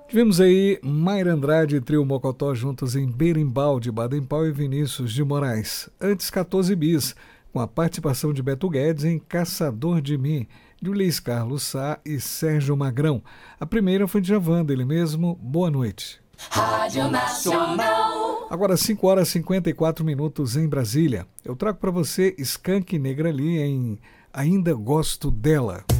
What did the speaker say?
Tivemos aí Mayra Andrade e Trio Mocotó juntos em Berimbau de Baden-Powell e Vinícius de Moraes. Antes 14 bis, com a participação de Beto Guedes em Caçador de Mim, de Luiz Carlos Sá e Sérgio Magrão. A primeira foi de Djavan, dele mesmo, Boa Noite. Rádio Nacional. Agora 5 horas e 54 minutos em Brasília. Eu trago para você Skank Negra Lee em Ainda Gosto Dela.